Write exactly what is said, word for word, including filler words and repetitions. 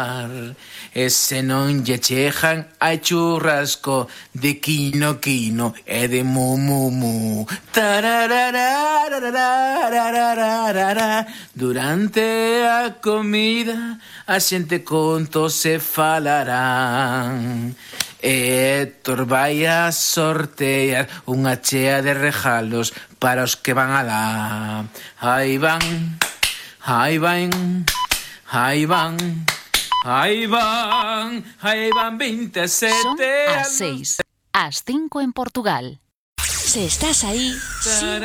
E se non lle chejan a churrasco de quino quino e de mu mu mu. Tarararararararararara. Durante a comida a xente conto se falarán. E Héctor vai a sortear unha chea de regalos para os que van alá. Aí van, aí van, aí van. Aí van, aí van vinte e sete Son as seis, as cinco en Portugal. Si estás ahí, sí